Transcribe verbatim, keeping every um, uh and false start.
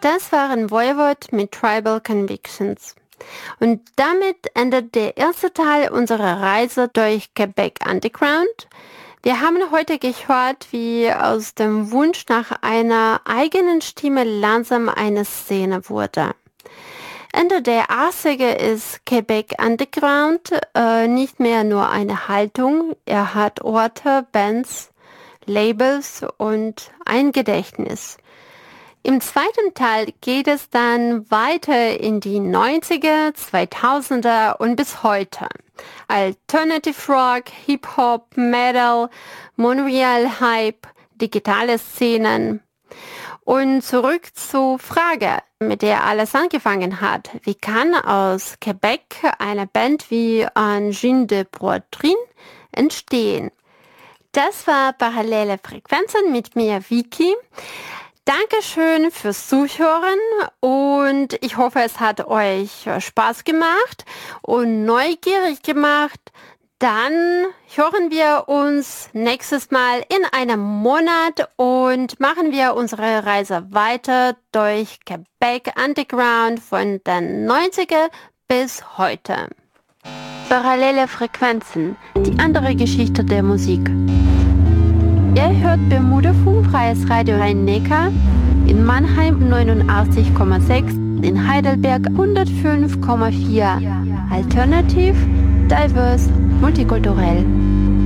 Das waren Voivod mit Tribal Convictions. Und damit endet der erste Teil unserer Reise durch Quebec Underground. Wir haben heute gehört, wie aus dem Wunsch nach einer eigenen Stimme langsam eine Szene wurde. Ende der achtziger ist Quebec Underground äh, nicht mehr nur eine Haltung, er hat Orte, Bands, Labels und ein Gedächtnis. Im zweiten Teil geht es dann weiter in die neunziger, zweitausender und bis heute. Alternative Rock, Hip-Hop, Metal, Montreal Hype, digitale Szenen. Und zurück zur Frage, mit der alles angefangen hat. Wie kann aus Quebec eine Band wie Engine de Broderie entstehen? Das war Parallele Frequenzen mit mir, Vicky. Dankeschön fürs Zuhören und ich hoffe, es hat euch Spaß gemacht und neugierig gemacht. Dann hören wir uns nächstes Mal in einem Monat und machen wir unsere Reise weiter durch Quebec Underground von den neunziger bis heute. Parallele Frequenzen, die andere Geschichte der Musik. Ihr hört Bermuda-Funk, Freies Radio Rhein-Neckar, in Mannheim neunundachtzig Komma sechs, in Heidelberg hundertfünf Komma vier. Alternativ, diverse, multikulturell.